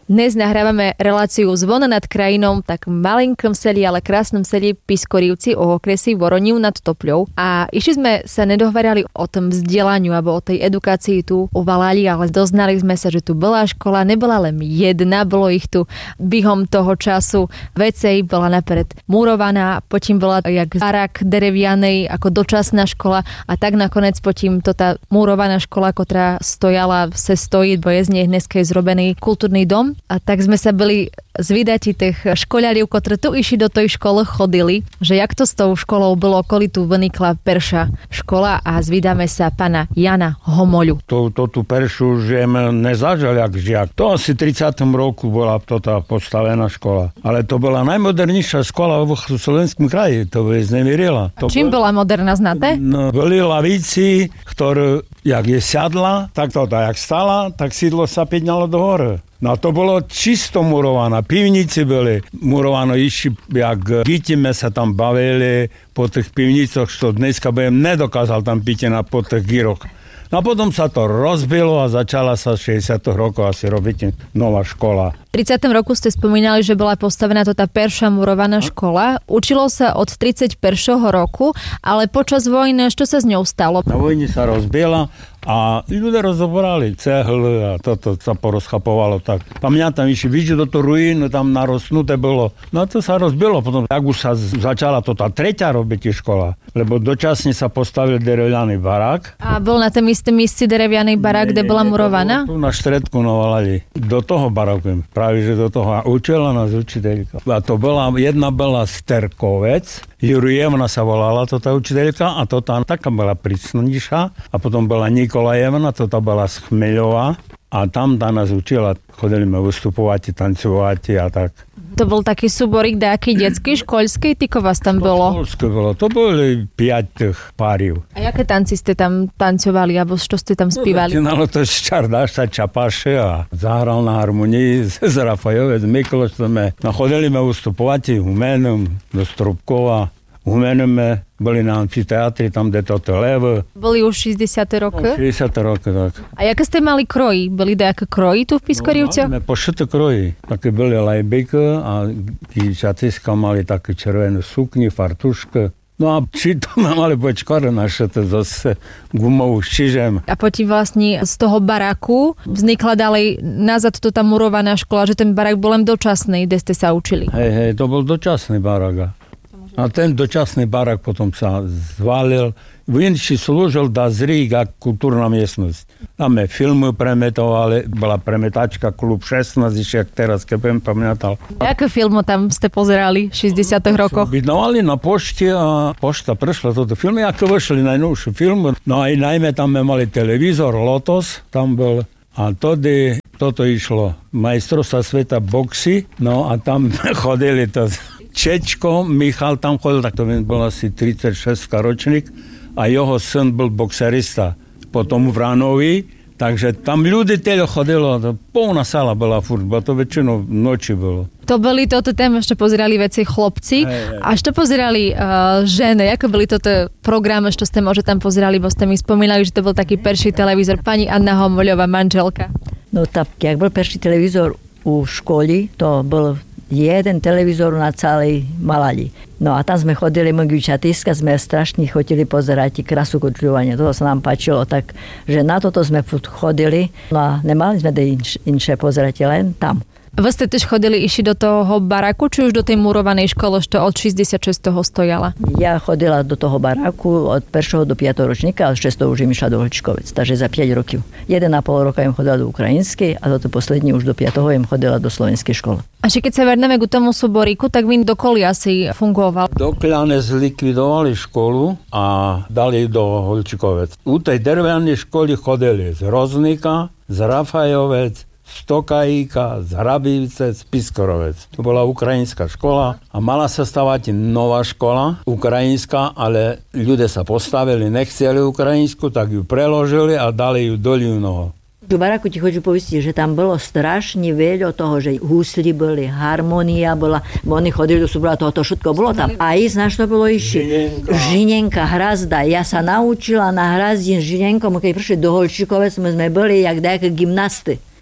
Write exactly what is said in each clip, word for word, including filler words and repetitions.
Dnes nahrávame reláciu Zvon nad krajinou, tak malinkom seli, ale krásnom seli Piskorivci o okresí Voronív nad Topľou. A išli sme sa nedohovorili o tom vzdelaniu alebo o tej edukácii tu u Valáli, ale doznali sme sa, že tu bola škola, nebola len jedna, bolo ich tu behom toho času vecej, bola napred murovaná, potom bola jak barak derevianej ako dočasná škola a tak nakoniec potom to tá murovaná škola, ktorá stojala, se stojí, bo je z nej dneska je zrobený kultúrny dom. A tak sme sa byli zvídati tých škoľariov, ktorí tu išli do tej školy, chodili, že jak to s tou školou bolo, okoli tu vynikla perša škola a zvídame sa pana Jana Homoľu. To, to tú peršu žijem nezažal jak žiak. To asi v tridsiatom roku bola toto postavená škola. Ale to bola najmodernejšia škola v Slovenskom kraji. To by zneverila. A čím bol... bola moderná, znáte? No, boli lavíci, ktoré, jak je siadla, tak to, jak stala, tak sídlo sa pidňalo do hore. No to bolo čisto murované. Pivnici boli murované, išli, jak dítime sa tam bavili po tých pivnicoch, čo dneska by im nedokázal tam piť na po tých gyroch. No a potom sa to rozbilo a začala sa v šesťdesiatych rokoch asi robiť nová škola. V tridsiatom roku ste spomínali, že bola postavená to tá perša murovaná škola. Učilo sa od tridsiateho prvého roku, ale počas vojny, čo sa s ňou stalo? Na vojne sa rozbila a ľudia rozobrali cehly a toto sa porozchapovalo tak. Pamätám, išli vidieť do toho ruínu, tam narostnuté bolo. No to sa rozbilo. Potom, ak už sa začala to tá tretia robiť škola, lebo dočasne sa postavil derevianý barák. A bol na tom istom mieste derevianý barák, kde bola murovaná? Tu na Štredku Novalali. Do toho baráku. Práve, že do toho. A učila nás učiteľka. A to bola, jedna bola Sterkovec, Jurujevna sa volala toto učiteľka a to tá taká bola prísnejšia. A potom bola Nikolajevna, to tá bola z Chmeľova. A tam tá nás učila. Chodili sme vystupovať, tancovať a tak. To bol taký súborík nejaký detský, školský, tyko vás tam bolo? Školské bolo, to boli piať páriv. A jaké tanci ste tam tancovali, alebo čo ste tam spívali? Začínalo to z Čardáša, Čapáše a zahral na harmonii z Rafajovec, Mikloš, sme chodili sme vystupovať Humenom do Strupkova. Humeneme, boli na amfiteátri, tam kde toto levo. Boli už šesťdesiate roky? No, šesťdesiate roky, tak. A jaké ste mali kroji? Boli nejaké kroji tu v Piskorivciach? No, máme pošité kroji. Také boli lajbíky a dievčatiska mali také červené sukni, fartušky. No a či to mali byť škore naše, to zase gumovú šižem. A potom vlastne z toho baraku vznikla ďalej nazad to tá murovaná škola, že ten barak bol len dočasný, kde ste sa učili. Hej, hej, to bol dočasný barak. A ten dočasný barak potom sa zvalil. Vinči slúžil da Zrík ako kultúrna miestnosť. Tam je filmy premetovali, bola premetačka klub šestnásť, jak teraz, keď budem pamätal. Jaké filmy tam ste pozerali v šesťdesiatych rokoch? Bydnovali na pošte a pošta prešla toto filmy, ako vyšli najnovšie filmy. No aj najmä tam mali televízor Lotos, tam bol. A tedy toto išlo majstrovstvá sveta boxy, no a tam chodili to... Čečko, Michal tam chodil, tak to bol asi tridsaťšesť ročník a jeho syn bol boxerista. Potom v Ranovi, takže tam ľudí telo chodilo, to plná sala bola furt, bo to väčšinou v noči bolo. To boli toto téma, čo pozerali veci chlopci. Hey, hey. A čo pozerali uh, ženy? Ako boli toto programy, čo ste možno tam pozerali, bo ste mi spomínali, že to bol taký perší televízor. Pani Anna Homoľová, manželka. No tak, jak bol perší televízor u školy, to bol jeden televízor na celej Malali. No a tam sme chodili, my dievčatiska, sme strašne chodili pozerať krasu kočľovania. Toto sa nám páčilo, tak že na toto sme chodili. No a nemali sme inš, inšie pozerať, len tam. Vy ste tiež chodili, išli do toho baraku, či už do tej murovanej školy, čo od šesťdesiatšesť stojala? Ja chodila do toho baraku od prvého do piateho ročníka, a z šestého už im išla do Holčíkovec, takže za päť rokov. jeden a pol roka im chodila do ukrajinskej a toto poslední už do piateho im chodila do slovenskej školy. A či keď sa vrneme k tomu súboríku, tak vy dokoli asi fungoval? Dokľane zlikvidovali školu a dali do Holčíkovec. U tej dervenej školy chodili z Roznika, z Rafajovec, z Tokajíka, z Hrabívice, z Piskorovec. To bola ukrajinská škola a mala sa stavať nová škola, ukrajinská, ale ľudia sa postavili, nechceli ukrajinsku, tak ju preložili a dali ju do Livnoho. V baraku ti хочу povestiť, že tam bolo strašne veľa toho, že husli boli, harmonia bola, oni chodili do súbora, toho to všetko bolo tam. A ísť na čo bolo išli? Žinenka, hrazda. Ja sa naučila na hrazdin s žinenkom, keď prišli do Holčíkovec, my sme boli jak nejaké gymnasty.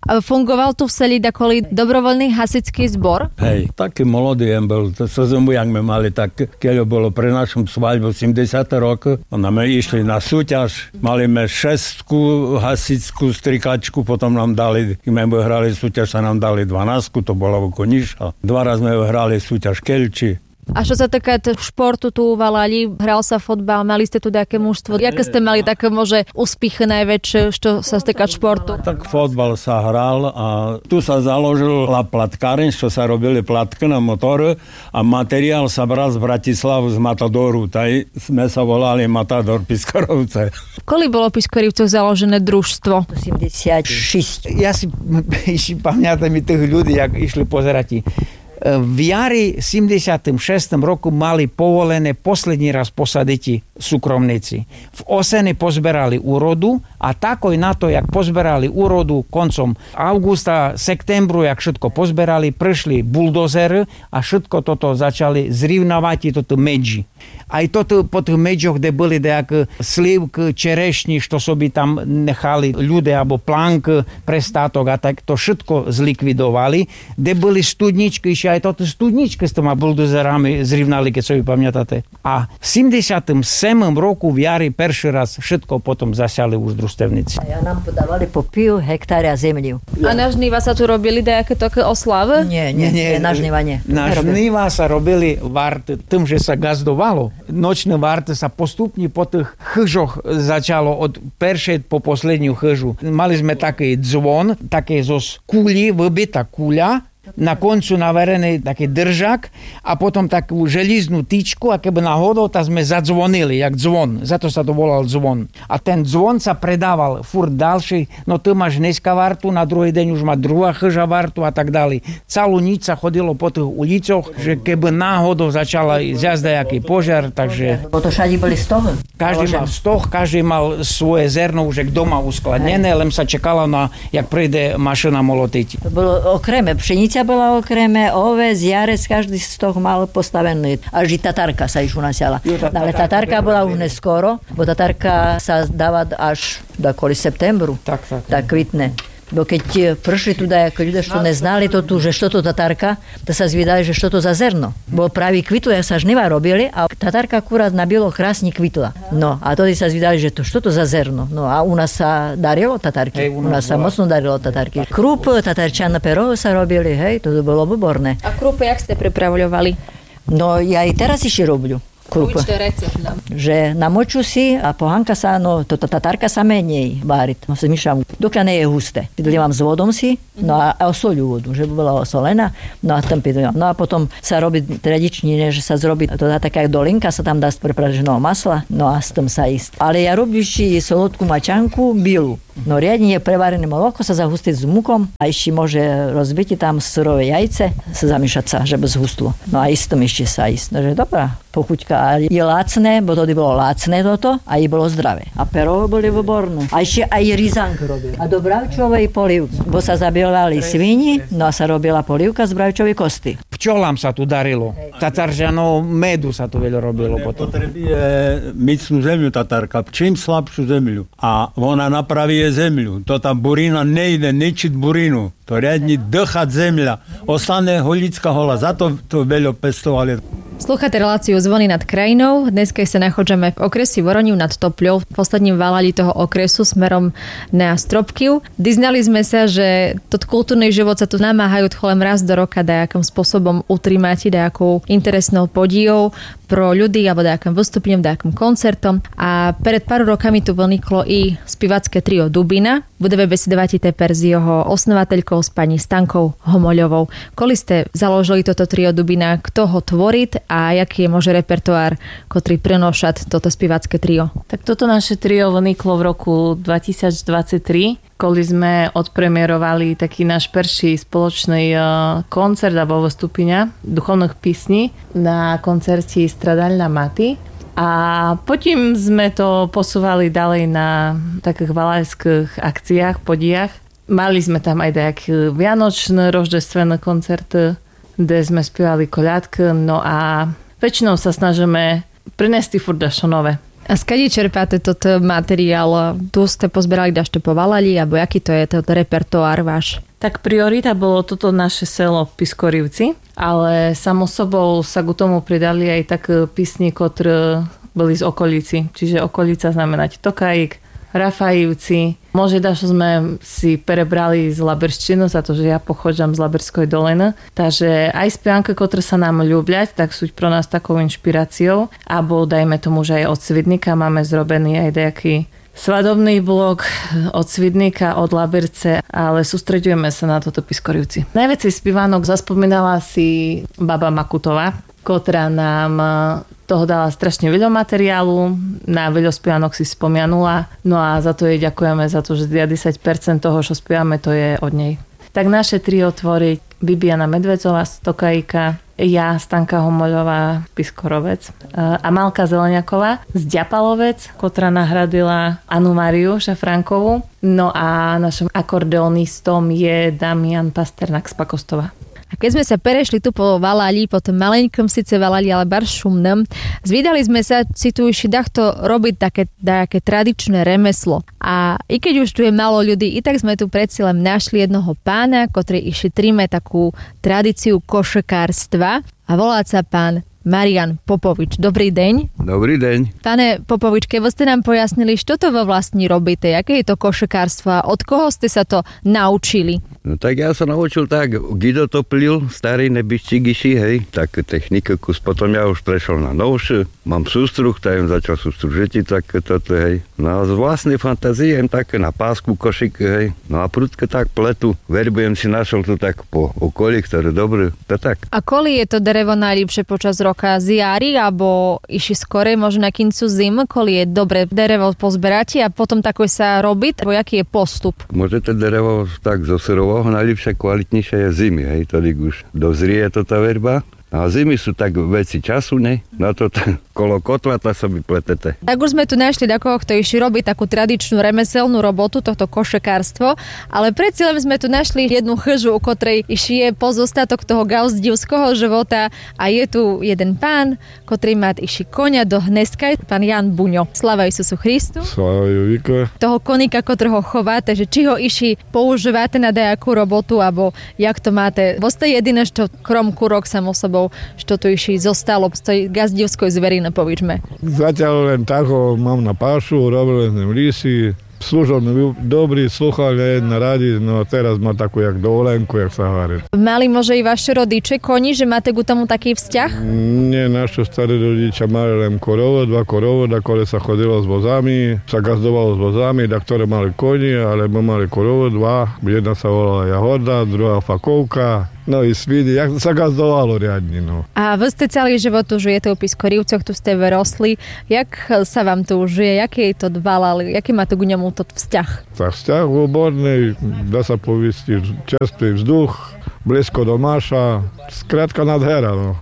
A fungoval tu v Seli taký dobrovoľný hasičský zbor? Hej, taký molodý bol. To sa zomu, jak sme mali, tak keď bolo pre našom svadbu osemdesiate roky, sme išli na súťaž, mali sme šestku hasičskú strikačku, potom nám dali, keď sme hrali súťaž, sa nám dali dvanástku, to bolo oko nižšia. Dva raz sme hrali súťaž Kelči. A čo sa týka športu tu u Valali, hral sa fotbal, mali ste tu nejaké mužstvo? Jaké ste mali také môže úspechy najväčšie, čo sa týka športu? Tak fotbal sa hral a tu sa založila platkáreň, čo sa robili platky na motor a materiál sa bral z Bratislavu z Matadoru. Taj sme sa volali Matador Piskorovce. Koli bolo v Piskorivcoch založené družstvo? osemdesiatšesť. Ja si, si pamätám i tých ľudí, jak išli pozerať. V jari sedemdesiatom šiestom roku mali povolené posledný raz posadiť súkromníci. V osene pozberali úrodu a takoj na to, jak pozberali úrodu koncom augusta, septembru, jak všetko pozberali, prišli buldozery a všetko toto začali zrivnávať toto medži. Aj toto po tých medžoch, kde boli dejak slivky, čerešni, što sobi tam nechali ľudia, alebo plank pre státok a tak to všetko zlikvidovali. Kde boli studničky, ešte aj toto studničky s toma buldozerami zrivnali, keď sa vy pamätáte. A v sedemdesiatom siedmom roku v jari perší raz všetko potom zasiali už družstevníci. A ja nám podávali po pil hektária zemľu. A na žníva sa tu robili nejaké také oslavy? Nie, nie, nie, na žníva nie. Na žníva sa robili varty tým, že sa gazdovalo. Nočné varty sa postupne po tých chyžoch začalo od peršej po poslednú chyžu. Mali sme taký dzvon, také zo kúli, vybitá kúľa, na koncu naverený taký držak a potom takú želiznú tyčku a keby náhodou, tak sme zadzvonili, jak dzvon. Za to sa to volal zvon. A ten zvon sa predával furt ďalší, no ty máš dneska vartu, na druhý deň už má druhá chyža vartu a tak ďalej. Celú nič sa chodilo po tých ulicoch, že keby náhodou začala zjazda jaký požiar, takže... Bo to všade boli stohy. Každý mal stoh, každý mal svoje zerno už doma uskladnené, len sa čekalo na, jak príde mašina molotiť. To bolo okreme pšenice bola okreme, oves, jarec, každý z toho mal postavený. Až i tatárka sa iš unasiala. Ale tatárka bola už neskoro, bo tatárka sa dáva až do kvôli septembru. Tak, tak. Tak kvitne. Bo keď prišli tu ako ľudia, čo neznali to tu, že čo to tatárka, to sa zvídali, že čo to za zerno. Bo práve kvitlo, jak sa žniva robili a tatárka akurát na bielo krásne kvitla. No a tedy sa zvídali, že to čo to za zerno. No a u nás sa darilo tatárky. Hej, u, nás u nás sa mocno darilo tatárky. Krup, tatárčané pero sa robili, hej, to bolo výborné. A krupy, jak ste pripravľovali? No ja i teraz ešte roблю. Učte recept nám. Že namoču si a pohanka sa, no to tatárka sa menej váriť. No sa zmiešam, dokiaľ nie je husté. Pidlievam s vodom si, no a, a osoľu vodu, že by bola osolená, no a tam pidlievam. No a potom sa robí tradične, že sa zrobí, to dá taká dolinka, sa tam dá prepraženého masla, no a s tým sa ísť. Ale ja robím ešte solodkú mačanku, bielu. No riadne je prevarené moloko, sa zahustiť s mukom a ešte môže rozbiť tam syrové jajce, sa zamiešať sa, že by zhustlo. No a istom ešte sa ísť. Takže dobrá pochuťka. A je lácne, bo to bolo lácne toto a je bolo zdravé. A perové boli výborné. A ešte aj rizank robil. A do bravčovej polivky, bo sa zabíjali svini, no a sa robila polivka z bravčovej kosty. Pčolám sa tu darilo. Tataržanov medu sa tu veľa robilo potom. Potrebuje micnú zemľu tatárka, čím slabšiu zemľu. A ona napraví zemľu. To tá burina nejde ničiť burinu. To riadne dýchať zemľa. Ostane holická hola. Za to to veľa pestovali. Slúchate reláciu Zvony nad krajinou. Dneska sa nachádzame v okresi Voroniv nad Topľou, v posledním valali toho okresu smerom na Stropkiv. Diznali sme sa, že tot kultúrny život sa tu namáhajú cholem raz do roka dajakým spôsobom utrimať, dajakou interesnou podíjou pro ľudí, alebo dajakým vystúpením, dajakým koncertom. A pred pár rokami tu vzniklo i spivacké trio Dubina. Budeme besedovať teper s jeho osnovateľkou, s pani Stankou Homoľovou. Koli ste založili toto trio Dubina, kto ho tvorí a jaký je môže repertoár, ktorý prenošať toto spivacké trio? Tak toto naše trio vzniklo v roku dvetisícdvadsaťtri, koli sme odpremierovali taký náš prvý spoločný koncert alebo vystúpenia duchovných písní na koncerti Stradalná Mati. A potom sme to posúvali ďalej na takých valajských akciách, podijach. Mali sme tam aj nejaké vianočné, roždestvené koncerty, kde sme spievali koľadky, no a väčšinou sa snažíme priniesť furt dačo nové. A skade čerpáte toto materiál? Tu ste pozberali, dašte po Valali, alebo aký to je toto repertoár váš? Tak priorita bolo toto naše selo Piskorivci, ale samo sobou sa k tomu pridali aj tak písni, ktoré boli z okolici. Čiže okolica znamená Tokajík, Rafajivci. Môže dať, že sme si prebrali z laberštinu, za to, že ja pochodžam z Laberskoj doliny. Takže aj spievanky, ktoré sa nám ľúbľať, tak sú pro nás takou inšpiráciou. Abo dajme tomu, že aj od Svidníka máme zrobený aj nejaký svadobný blok od Svidníka, od Laberce, ale sústreďujeme sa na toto Piskorivci. Najväčší spievanok zaspomínala si baba Makutová, ktorá nám toho dala strašne veľa materiálu, na veľa spievanok si spomianula, no a za to jej ďakujeme, za to, že desať percent toho, čo spievame, to je od nej. Tak naše trio tvorí Bibiana Medvedzová z Tokajíka, ja, Stanka Homoľová, Piskorovec, Amalka Zeleniaková z Ďapalovec, ktorá nahradila Anu Mariu Šafránkovú, no a našim akordeonistom je Damian Pasternak z Pakostova. A keď sme sa prešli tu po Valali, po tom maleňkom síce Valali, ale bar šumnom, zvídali sme sa si tu išli dachto robiť také, také tradičné remeslo. A i keď už tu je málo ľudí, i tak sme tu predsa len našli jednoho pána, ktorý išli tríme takú tradíciu košekárstva a volá sa pán Marian Popovič. Dobrý deň. Dobrý deň. Pane Popovič, keby ste nám pojasnili, čo to vo vlastne robíte, aké je to košekárstvo a od koho ste sa to naučili? No tak ja sa naučil tak, Guido Toplil, starý nebyščigiši, hej, tak technika kus, potom ja už prešiel na novšie, mám sústruh, tak začal sústružiť, tak toto, hej. No a z vlastnej fantázie jem také na pásku košik, hej, no a prudko tak pletu, verbujem si našel tu tak po okolí, ktoré dobre, to tak. A koli je to drevo najlepšie počas roka? Z jary, alebo išli skorej, možno na kincu zim, koli je dobre derevo pozberať a potom takoj sa robiť, alebo aký je postup? Môžete derevo tak zo syrového, najlepšie, kvalitnejšie je zimy, hej, tady už dozrie to tá verba. A zimy sú tak veci času, ne? Na to t- kolo kotla tá sa vypletete. Tak už sme tu našli takoho, kto išli robiť takú tradičnú remeselnú robotu, tohto košekárstvo, ale predsa len sme tu našli jednu chyžu, u ktorej išli je pozostatok toho gauzdivského života a je tu jeden pán, ktorý má išli konia do hnestka, pán Jan Buňo. Sláva Isusu Christu. Sláva Jovika. Toho koníka, ktorého chováte, že či ho išli používate na nejakú robotu, alebo jak to máte. Voste jediné, čo krom kurok samo sobou, čo tu išli zostalo z tej gazdivskoj zveriny, povíčme. Zatiaľ len tak ho mám na pášu, robil len lísi, slúžil mi dobrý, sluchal na radi, no a teraz má takú jak dovolenku, jak sa hovorí. Mali môže i vaše rodiče koni, že máte ku tomu taký vzťah? Nie, naši starí rodičia mali len korovo, dva korovo, da kole sa chodilo s vozami, sa gazdovalo s vozami, da ktoré mali koni, ale my mali korovo, dva, jedna sa volala Jahoda, druhá Fakovka, no i Svidi, jak sa gazdovalo riadne, no. A vy ste celý život tu žijete u Piskorivcoch, tu ste vyrosli. Jak sa vám tu žije? Jaký je to Valali? Jaký máte k ňomu to vzťah? Tak vzťah výborný, dá sa povistiť, čerstvý vzduch, blízko do Máša, skrátka nadhera, no.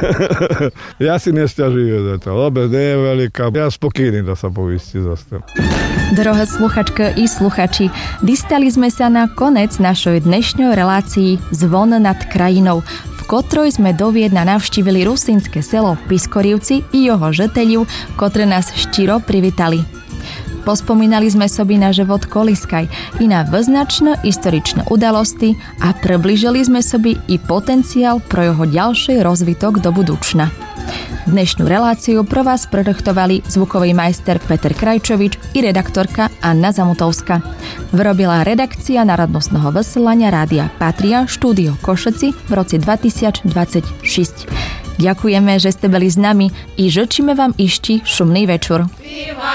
Ja si nesťažujem za to, obec nie je veľká, ja spokojný, dá sa povistiť zase. Drahé sluchačky i sluchači, distali sme sa na konec našej dnešnej relácii Zvon nad krajinou, v ktorej sme do Viedna navštívili rusínske selo Piskorivci i jeho žeteľu, ktoré nás štiro privítali. Pospomínali sme sobi na život Koliskaj i na vyznačné historičné udalosti a približili sme sobi i potenciál pro jeho ďalší rozvitok do budúcna. Dnešnú reláciu pro vás produktovali zvukový majster Peter Krajčovič i redaktorka Anna Zamutovska. Vyrobila redakcia Národnostného vysielania Rádia Patria štúdio Košeci v roce dvetisícdvadsaťšesť. Ďakujeme, že ste boli s nami i žičíme vám ešte šumný večer.